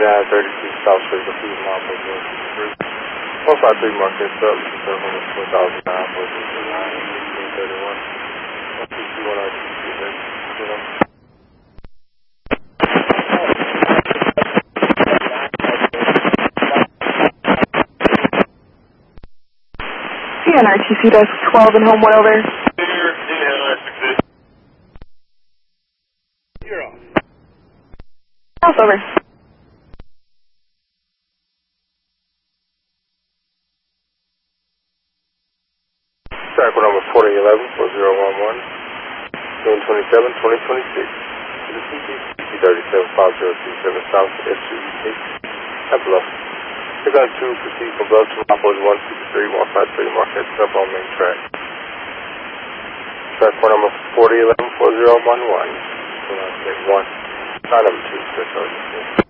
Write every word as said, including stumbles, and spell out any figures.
nine thirty-two South Street, the Food Mile, one two three. one five three Marquette Sub, seven hundred four thousand nine, four two two nine, eighteen thirty-one. one two two one R T C, you know. C N R T C desk twelve and home one over. You're off. House over. Track number forty eleven four zero one one, June twenty-seventh, twenty twenty-six. To the C T thirty-seven five zero two seven South S two E six, at Bluff. They're going to proceed from Bluff to Maples one two three one five three Marquette Sub on main track. Track number forty eleven four zero one one. one. Line number two,